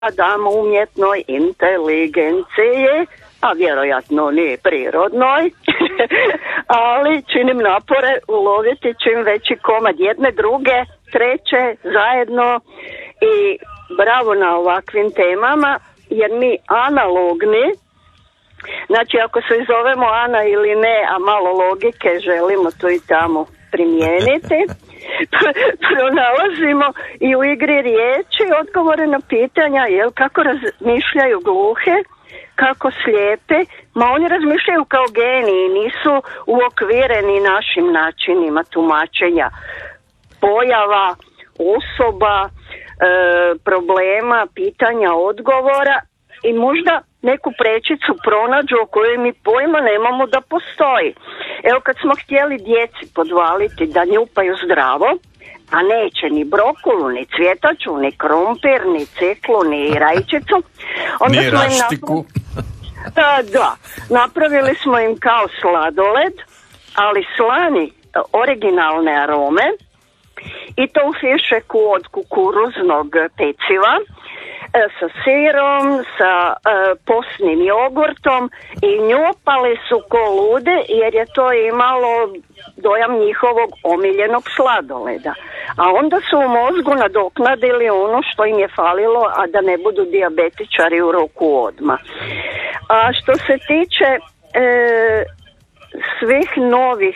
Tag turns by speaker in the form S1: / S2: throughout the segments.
S1: damo umjetnoj inteligenciji, a vjerojatno nije prirodnoj, ali činim napore uloviti čim veći komad jedne, druge, treće, zajedno i bravo na ovakvim temama, jer mi analogni, znači ako se zovemo Ana ili ne, a malo logike želimo tu i tamo primijeniti, pronalazimo i u igri riječi odgovore na pitanja, kako razmišljaju gluhe, kako slijepe, ma oni razmišljaju kao geniji, nisu uokvireni našim načinima tumačenja pojava, osoba, problema, pitanja, odgovora i možda neku prečicu pronađu o kojoj mi pojma nemamo da postoji. Evo kad smo htjeli djeci podvaliti da njupaju zdravo, a neće ni brokulu, ni cvjetaču, ni krumpir, ni ciklu, ni rajčicu, onda
S2: ni raštiku.
S1: Napravili smo im kao sladoled, ali slani originalne arome, i to u fišeku od kukuruznog peciva, sa sirom, sa posnim jogurtom, i njupali su ko lude jer je to imalo dojam njihovog omiljenog sladoleda. A onda su u mozgu nadoknadili ono što im je falilo, a da ne budu dijabetičari u roku odmah. A što se tiče svih novih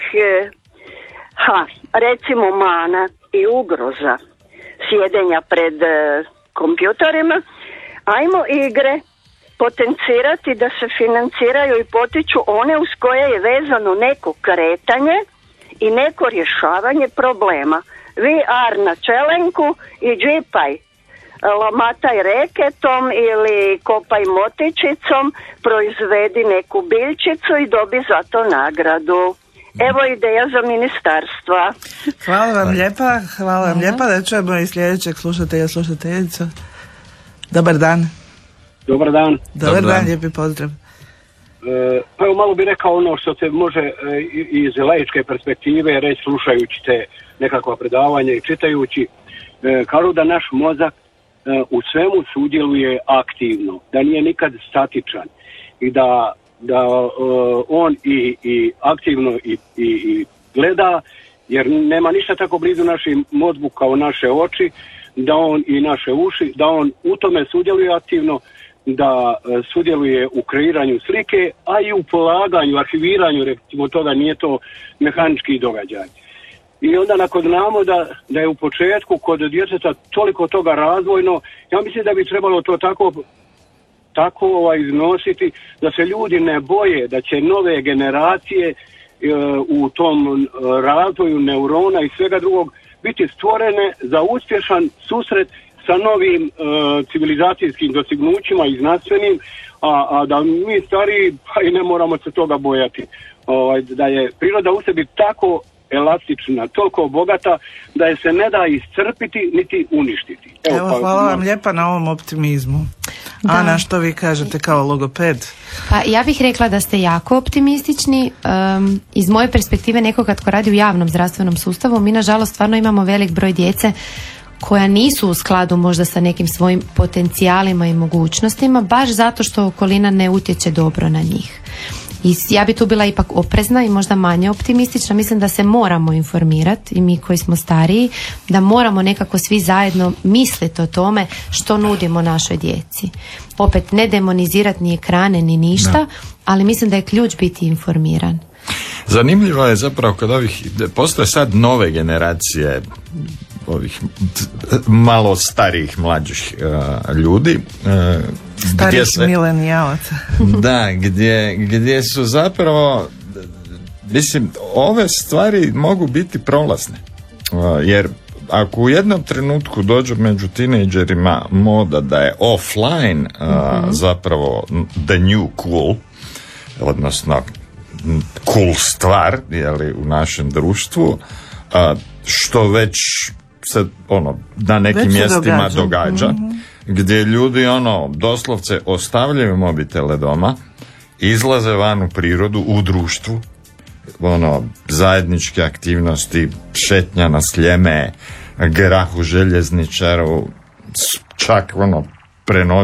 S1: recimo mana i ugroza sjedenja pred kompjutorima, ajmo igre potencirati da se financiraju i potiču one uz koje je vezano neko kretanje i neko rješavanje problema. VR na čelenku i džipaj, lamataj reketom ili kopaj motičicom, proizvedi neku biljčicu i dobi za to nagradu. Evo ideja za ministarstva.
S3: Hvala vam lijepa, da čujemo i sljedećeg slušateljicu. Dobar dan.
S4: Dobar dan.
S3: Dobar dan, lijepi pozdrav.
S4: Pa evo malo bi rekao ono što se može iz laičke perspektive reći slušajući te nekakva predavanja i čitajući. Kažu da naš mozak u svemu sudjeluje aktivno, da nije nikad statičan i da on i aktivno i gleda, jer nema ništa tako blizu našim mozgu kao naše oči, da on i naše uši, da on u tome sudjeluje aktivno, da sudjeluje u kreiranju slike, a i u polaganju, arhiviranju, recimo to da nije to mehanički događaj. I onda nakon znamo da je u početku kod djeteta toliko toga razvojno, ja mislim da bi trebalo to tako iznositi, da se ljudi ne boje, da će nove generacije u tom razvoju neurona i svega drugog biti stvorene za uspješan susret sa novim civilizacijskim dostignućima i znanstvenim, a da mi stariji pa i ne moramo se toga bojati. Da je priroda u sebi tako elastična, toliko bogata da je se ne da iscrpiti niti uništiti.
S3: Evo, hvala vam lijepa na ovom optimizmu. Da. Ana, što vi kažete kao logoped?
S5: Pa ja bih rekla da ste jako optimistični. Iz moje perspektive nekoga tko radi u javnom zdravstvenom sustavu, mi nažalost stvarno imamo velik broj djece koja nisu u skladu možda sa nekim svojim potencijalima i mogućnostima, baš zato što okolina ne utječe dobro na njih. I ja bi tu bila ipak oprezna i možda manje optimistična. Mislim da se moramo informirati, i mi koji smo stariji, da moramo nekako svi zajedno misliti o tome što nudimo našoj djeci. Opet, ne demonizirati ni ekrane ni ništa, ali mislim da je ključ biti informiran.
S2: Zanimljivo je zapravo kod postoje sad nove generacije ovih malo starijih mlađih ljudi,
S3: starih milenijalaca.
S2: Da, gdje su zapravo, mislim, ove stvari mogu biti prolazne, jer ako u jednom trenutku dođu među tinejdžerima moda da je offline zapravo the new cool, odnosno cool stvar, jeli, u našem društvu, što već se na nekim mjestima događa, gdje ljudi doslovce ostavljaju mobitele doma, izlaze van u prirodu, u društvu, zajedničke aktivnosti, šetnja na Sljeme, grah u Željezničaru, čak prenositi